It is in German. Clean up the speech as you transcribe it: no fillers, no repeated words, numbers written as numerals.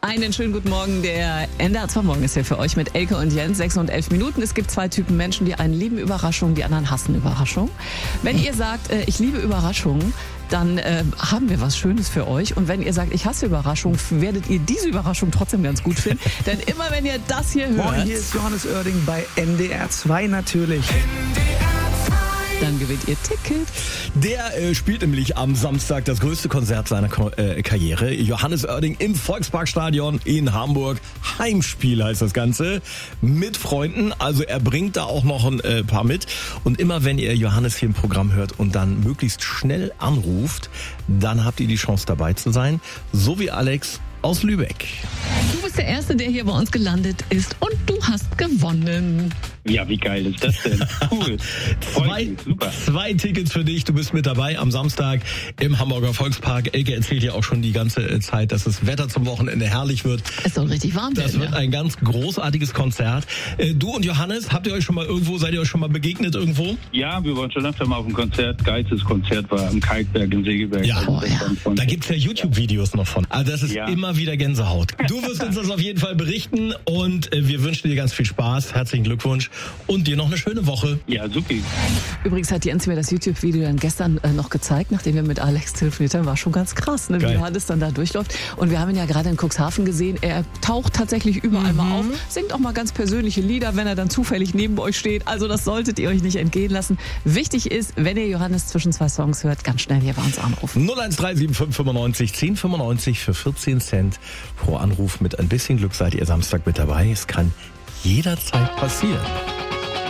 Einen schönen guten Morgen. Der NDR2 Morgen ist hier für euch mit Elke und Jens. 6 und 11 Minuten. Es gibt zwei Typen Menschen, die einen lieben Überraschungen, die anderen hassen Überraschungen. Wenn ihr sagt, ich liebe Überraschungen, dann haben wir was Schönes für euch. Und wenn ihr sagt, ich hasse Überraschungen, werdet ihr diese Überraschung trotzdem ganz gut finden. Denn immer wenn ihr das hier hört... Moin, hier ist Johannes Oerding bei NDR2 natürlich. Dann gewinnt ihr Ticket. Der spielt nämlich am Samstag das größte Konzert seiner Karriere. Johannes Oerding im Volksparkstadion in Hamburg. Heimspiel heißt das Ganze. Mit Freunden. Also er bringt da auch noch ein paar mit. Und immer wenn ihr Johannes hier im Programm hört und dann möglichst schnell anruft, dann habt ihr die Chance dabei zu sein. So wie Alex aus Lübeck. Du bist der Erste, der hier bei uns gelandet ist und du hast gewonnen. Ja, wie geil ist das denn? Cool. Super. Zwei Tickets für dich. Du bist mit dabei am Samstag im Hamburger Volkspark. Elke erzählt ja auch schon die ganze Zeit, dass das Wetter zum Wochenende herrlich wird. Es soll richtig warm werden. Das wird ein ganz großartiges Konzert. Du und Johannes, seid ihr euch schon mal begegnet irgendwo? Ja, wir waren schon öfter mal auf dem Konzert. Geilstes Konzert war am Kalkberg in Segeberg. Ja, da gibt's ja YouTube-Videos noch von. Also das ist immer wieder Gänsehaut. Du wirst uns das auf jeden Fall berichten und wir wünschen dir ganz viel Spaß. Herzlichen Glückwunsch und dir noch eine schöne Woche. Ja, super. Übrigens hat Jens mir das YouTube-Video dann gestern noch gezeigt, nachdem wir mit Alex telefoniert haben. War schon ganz krass, ne, wie Johannes dann da durchläuft. Und wir haben ihn ja gerade in Cuxhaven gesehen. Er taucht tatsächlich überall mal auf, singt auch mal ganz persönliche Lieder, wenn er dann zufällig neben euch steht. Also das solltet ihr euch nicht entgehen lassen. Wichtig ist, wenn ihr Johannes zwischen zwei Songs hört, ganz schnell hier bei uns anrufen. 0137595 1095 für 14 Cent pro Anruf. Mit ein bisschen Glück seid ihr Samstag mit dabei. Es kann jederzeit passieren.